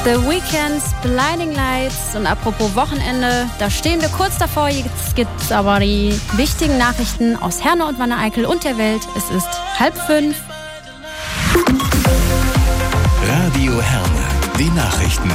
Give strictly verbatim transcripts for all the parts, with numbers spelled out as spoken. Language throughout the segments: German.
The Weeknd's Blinding Lights. Und apropos Wochenende, da stehen wir kurz davor. Jetzt gibt's aber die wichtigen Nachrichten aus Herne und Wanne-Eickel und der Welt. Es ist halb fünf. Radio Herne, die Nachrichten.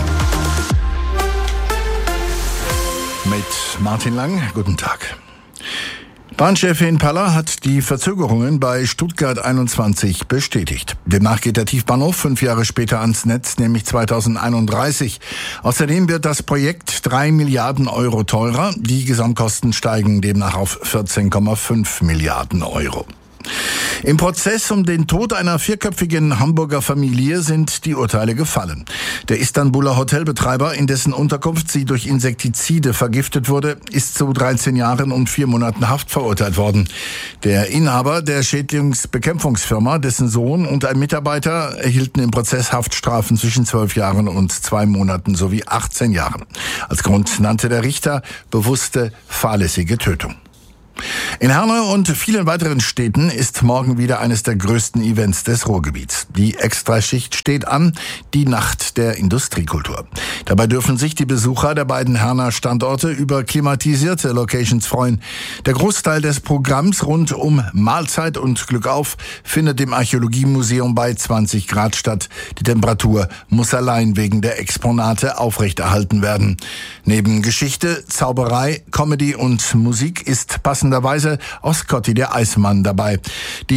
Mit Martin Lang, guten Tag. Bahnchefin Paller hat die Verzögerungen bei Stuttgart einundzwanzig bestätigt. Demnach geht der Tiefbahnhof fünf Jahre später ans Netz, nämlich zweitausendeinunddreißig. Außerdem wird das Projekt drei Milliarden Euro teurer. Die Gesamtkosten steigen demnach auf vierzehn Komma fünf Milliarden Euro. Im Prozess um den Tod einer vierköpfigen Hamburger Familie sind die Urteile gefallen. Der Istanbuler Hotelbetreiber, in dessen Unterkunft sie durch Insektizide vergiftet wurde, ist zu dreizehn Jahren und vier Monaten Haft verurteilt worden. Der Inhaber der Schädlingsbekämpfungsfirma, dessen Sohn und ein Mitarbeiter erhielten im Prozess Haftstrafen zwischen zwölf Jahren und zwei Monaten sowie achtzehn Jahren. Als Grund nannte der Richter bewusste, fahrlässige Tötung. In Herne und vielen weiteren Städten ist morgen wieder eines der größten Events des Ruhrgebiets. Die Extraschicht steht an, die Nacht der Industriekultur. Dabei dürfen sich die Besucher der beiden Herner Standorte über klimatisierte Locations freuen. Der Großteil des Programms rund um Mahlzeit und Glückauf findet im Archäologiemuseum bei zwanzig Grad statt. Die Temperatur muss allein wegen der Exponate aufrechterhalten werden. Neben Geschichte, Zauberei, Comedy und Musik ist passenderweise auch Scotty der Eismann dabei. Die